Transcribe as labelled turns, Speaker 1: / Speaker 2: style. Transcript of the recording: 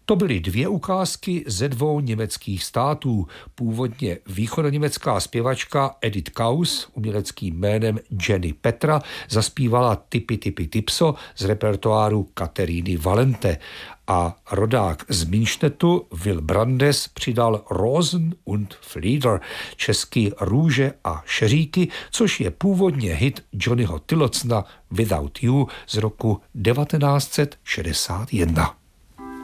Speaker 1: To byly 2 ukázky ze 2 německých států. Původně východoněmecká zpěvačka Edith Kaus uměleckým jménem Jenny Petra zaspívala Tipi Tipi Tipso z repertoáru Kateríny Valente a rodák z Münchnetu Will Brandes přidal Rosen und Flieder, česky Růže a šeříky, což je původně hit Johnnyho Tillotson Without You z roku 1961.